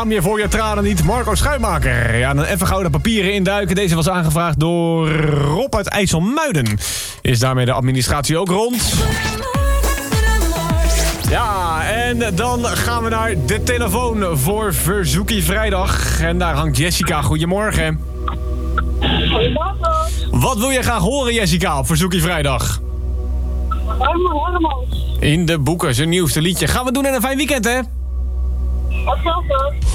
Schaam je voor je tranen niet, Marco Schuimaker. Ja, dan even gauw de papieren induiken. Deze was aangevraagd door Rob uit IJsselmuiden. Is daarmee de administratie ook rond? Ja, en dan gaan we naar de telefoon voor Verzoekie Vrijdag. En daar hangt Jessica. Goedemorgen. Goedemorgen. Wat wil je graag horen, Jessica, op Verzoekie Vrijdag? Helemaal. In de boeken, zijn nieuwste liedje. Gaan we doen in een fijn weekend, hè? Wat zelfs.